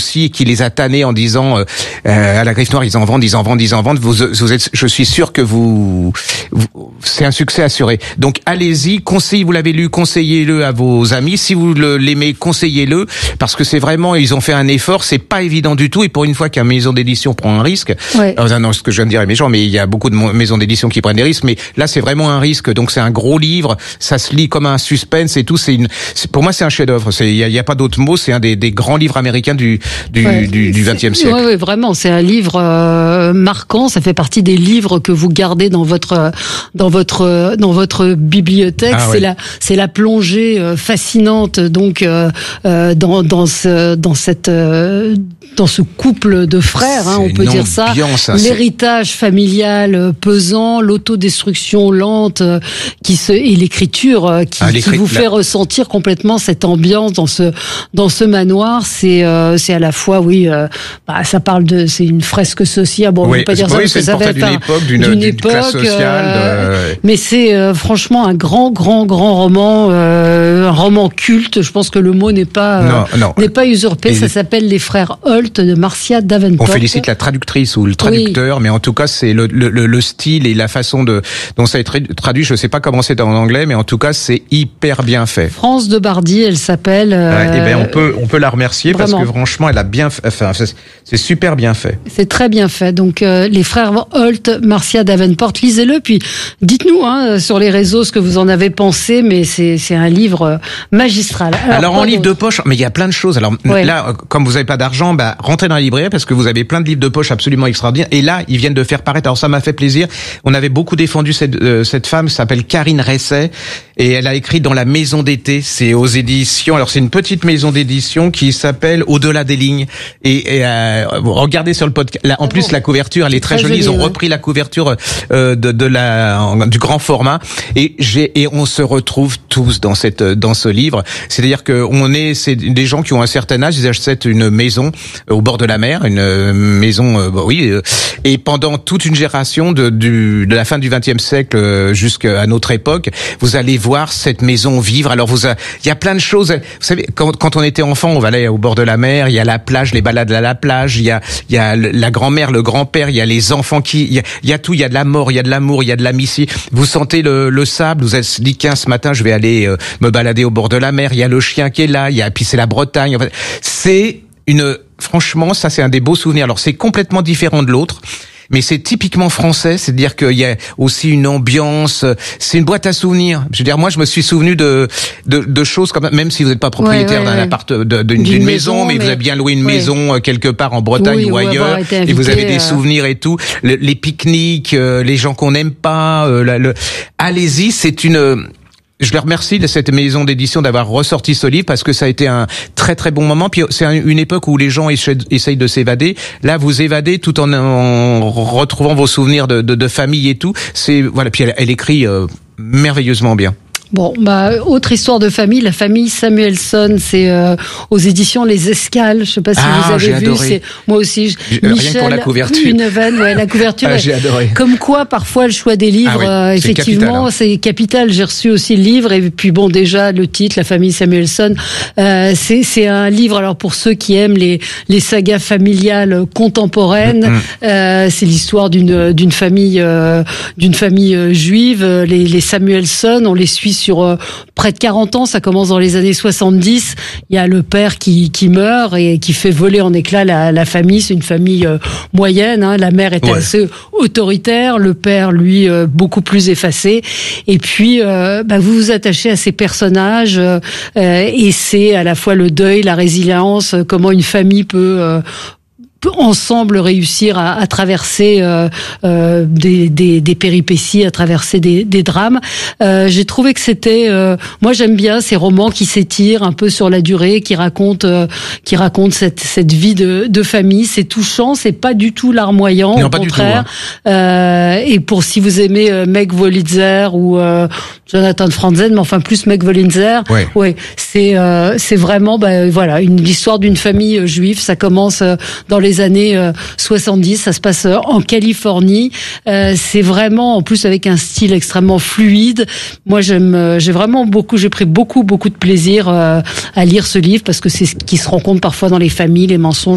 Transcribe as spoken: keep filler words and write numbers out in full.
aussi, qui les a tannés en disant euh, à la Griffe Noire, ils en vendent, ils en vendent, ils en vendent. Vous, vous êtes, je suis sûr que vous, vous c'est un succès assuré. Donc allez-y, conseillez, vous l'avez lu, conseillez-le à vos amis. Si vous le, l'aimez, conseillez-le, parce que c'est vraiment, ils ont fait un effort. C'est pas évident du tout. Et pour une fois qu'une maison d'édition prend un risque, ouais. alors, non, ce que je viens de dire est méchant, mais il y a beaucoup de maisons d'édition qui prennent des risques. Mais là, c'est vraiment un risque. Donc c'est un gros livre. Ça se lit comme un suspense et tout. C'est une, c'est, pour moi, c'est un chef-d'œuvre. C'est, il y a, y a pas d'autre mot. C'est un des, des grands livres américains du du ouais, du, du vingtième siècle. Oui, ouais, vraiment. C'est un livre euh, marquant. Ça fait partie des livres que vous gardez dans votre dans votre dans votre bibliothèque. Ah, c'est ouais. la c'est la plongée euh, fascinante. Donc euh, euh, dans dans ce dans cette euh, dans ce couple de frères, hein, on peut dire ça. Hein, l'héritage familial pesant, l'autodestruction lente euh, qui se et l'écriture euh, qui, ah, qui vous fait la... ressentir complètement cette ambiance dans ce dans ce manoir. C'est euh, c'est à la fois oui, euh, bah, ça parle de c'est une fresque sociale. Bon, oui, on peut pas dire ça oui, parce que ça va être d'une un, époque, d'une, d'une d'une époque, classe sociale. Euh, de... Mais c'est euh, franchement un grand grand grand roman, euh, un roman culte. Je pense que le mot n'est pas euh, non, non. n'est pas usurpé. Et ça s'appelle Les Frères Holt de Marcia Davenport. On félicite la traductrice ou le traducteur, oui. mais en tout cas c'est le, le, le style et la façon de dont ça est traduit. Je sais pas comment c'est en anglais, mais en tout cas c'est hyper bien fait. France de Bardi, elle s'appelle. Euh, ouais, et ben on peut on peut la remercier vraiment. Parce que franchement elle a bien, enfin c'est, c'est super bien fait. C'est très bien fait. Donc euh, les frères Holt, Marcia Davenport, lisez-le puis dites-nous hein, sur les réseaux ce que vous en avez pensé. Mais c'est c'est un livre magistral. Alors, Alors en livre de poche, mais il y a plein de choses. Alors ouais. là, comme vous avez pas d'argent, bah rentrez dans la librairie parce que vous avez plein de livres de poche absolument extraordinaires. Et là, ils viennent de faire paraître. Alors ça m'a fait plaisir. On avait beaucoup défendu cette euh, cette femme, s'appelle Karine Resset, et elle a écrit dans La Maison d'été. C'est aux éditions. Alors c'est une petite maison d'édition qui s'appelle Au-delà des lignes. Et, et euh, regardez sur le podcast. Là, en plus, bon. la couverture, elle est très, très jolie. Ils ont ouais. repris la couverture euh, de, de la en, du grand format. Et j'ai et on se retrouve tous dans cette dans ce livre. C'est-à-dire que on est c'est des gens qui ont un certain âge. Ils achètent une maison au bord de la mer, une maison, euh, bah oui. Euh, et pendant toute une génération de, du, de la fin du vingtième siècle euh, jusqu'à notre époque, vous allez voir cette maison vivre. Alors vous, il y a plein de choses. Vous savez, quand, quand on était enfant, on va aller au bord de la mer. Il y a la plage, les balades à la plage. Il y a, il y a la grand-mère, le grand-père. Il y a les enfants qui, il y a, il y a tout. Il y a de la mort, il y a de l'amour, il y a de l'amitié. Vous sentez le, le sable. Vous êtes dit qu'un ce matin, je vais aller euh, me balader au bord de la mer. Il y a le chien qui est là. Il y a, puis c'est la Bretagne. Enfin, c'est une Franchement, ça c'est un des beaux souvenirs. Alors c'est complètement différent de l'autre, mais c'est typiquement français, c'est-à-dire qu'il y a aussi une ambiance, c'est une boîte à souvenirs. Je veux dire, moi je me suis souvenu de de, de choses comme même si vous n'êtes pas propriétaire ouais, ouais, d'un ouais. appart, de, d'une, d'une, d'une maison, maison mais, mais vous avez bien loué une ouais. maison quelque part en Bretagne oui, ou ailleurs, invité, et vous avez des euh... souvenirs et tout, le, les pique-niques, euh, les gens qu'on n'aime pas, euh, la, le... allez-y, c'est une Je les remercie de cette maison d'édition d'avoir ressorti ce livre parce que ça a été un très très bon moment. Puis c'est une époque où les gens essayent de s'évader. Là, vous évadez tout en, en retrouvant vos souvenirs de, de, de famille et tout. C'est voilà. Puis elle, elle écrit euh, merveilleusement bien. Bon, bah autre histoire de famille, la famille Samuelson, c'est euh, aux éditions Les Escales. Je sais pas si ah, vous avez j'ai vu. Adoré. C'est moi aussi. Je, Rien Michel pour la couverture. Huneven, ouais, la couverture. ah, j'ai adoré. Comme quoi, parfois, le choix des livres, ah oui, euh, effectivement, c'est capital, hein. c'est capital. J'ai reçu aussi le livre et puis bon, déjà le titre, la famille Samuelson, euh, c'est c'est un livre. Alors pour ceux qui aiment les les sagas familiales contemporaines, mm-hmm. euh, c'est l'histoire d'une d'une famille euh, d'une famille euh, juive. Les les Samuelson, on les suit sur euh, près de quarante ans, ça commence dans les années soixante-dix. Il y a le père qui, qui meurt et qui fait voler en éclats la, la famille. C'est une famille euh, moyenne. Hein. La mère est ouais. assez autoritaire, le père, lui, euh, beaucoup plus effacé. Et puis, euh, bah, vous vous attachez à ces personnages euh, et c'est à la fois le deuil, la résilience, comment une famille peut... Euh, ensemble réussir à, à traverser euh, euh, des, des, des péripéties, à traverser des, des drames. Euh, j'ai trouvé que c'était, euh, moi j'aime bien ces romans qui s'étirent un peu sur la durée, qui racontent, euh, qui racontent cette, cette vie de, de famille. C'est touchant, c'est pas du tout larmoyant, non, au contraire. Tout, hein. euh, et pour si vous aimez euh, Meg Wolitzer ou euh, Jonathan Franzen, mais enfin plus Meg Wolitzer, ouais, ouais c'est euh, c'est vraiment, bah, voilà, une l'histoire d'une famille juive. Ça commence euh, dans les les années euh, soixante-dix, ça se passe euh, en Californie. Euh, c'est vraiment, en plus avec un style extrêmement fluide. Moi, j'aime, euh, j'ai vraiment beaucoup, j'ai pris beaucoup, beaucoup de plaisir euh, à lire ce livre parce que c'est ce qui se rencontre parfois dans les familles, les mensonges.